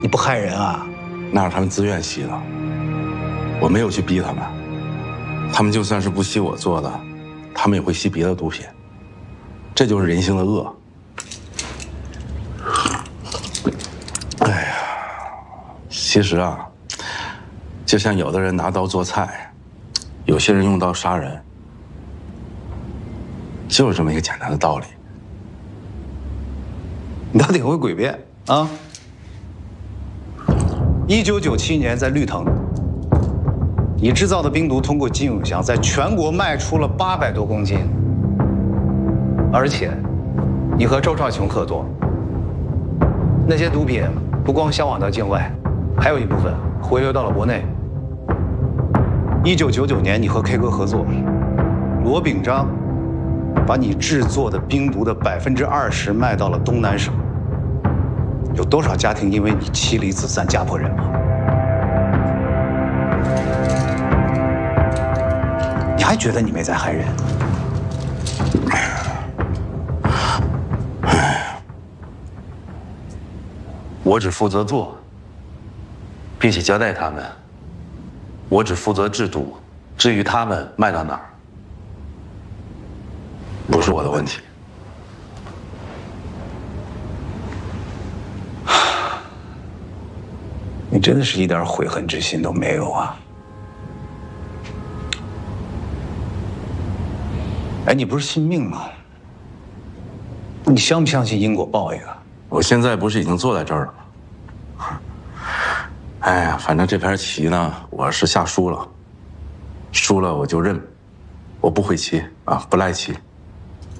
你不害人啊？ 那是他们自愿吸的，我没有去逼他们。他们就算是不吸我做的，他们也会吸别的毒品。这就是人性的恶。哎呀，其实啊，就像有的人拿刀做菜，有些人用刀杀人，就是这么一个简单的道理。 你倒挺会诡辩啊！1997年在绿藤，你制造的冰毒通过金永祥在全国卖出了800多公斤，而且你和周少琼合作，那些毒品不光销往到境外，还有一部分回流到了国内。1999年，你和 K 哥合作，罗秉章把你制作的冰毒的20%卖到了东南省。有多少家庭因为你妻离子散、家破人亡？你还觉得你没在害人？ 我只负责做，并且交代他们，我只负责制毒，至于他们卖到哪儿，不是我的问题。 你真的是一点悔恨之心都没有啊！哎，你不是信命吗？你相不相信因果报应啊？ 我现在不是已经坐在这儿了吗？哎呀，反正这盘棋呢，我是下输了，输了我就认，我不悔棋啊，不赖棋。